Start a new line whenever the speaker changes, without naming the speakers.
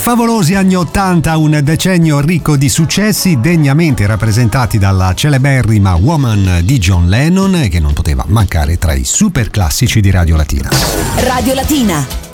Favolosi anni 80, un decennio ricco di successi degnamente rappresentati dalla celeberrima Woman di John Lennon, che non poteva mancare tra i super classici di Radio Latina.
Radio Latina,